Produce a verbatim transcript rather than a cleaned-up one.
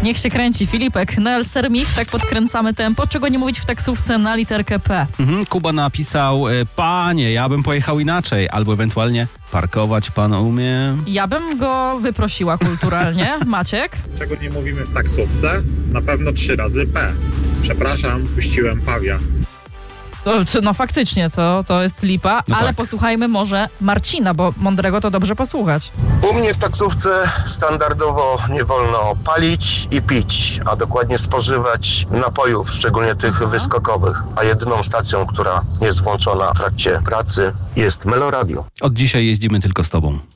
Niech się kręci. Filipek, Nel Sermich, tak podkręcamy tempo. Czego nie mówić w taksówce na literkę P? Mhm, Kuba napisał, panie, ja bym pojechał inaczej, albo ewentualnie parkować pan umie. Ja bym go wyprosiła kulturalnie. Maciek? Czego nie mówimy w taksówce? Na pewno trzy razy P. Przepraszam, puściłem pawia. To, czy, no faktycznie, to, to jest lipa, No ale tak. posłuchajmy może Marcina, bo mądrego to dobrze posłuchać. U mnie w taksówce standardowo nie wolno palić i pić, a dokładnie spożywać napojów, szczególnie tych wyskokowych. A jedyną stacją, która jest włączona w trakcie pracy, jest Meloradio. Od dzisiaj jeździmy tylko z tobą.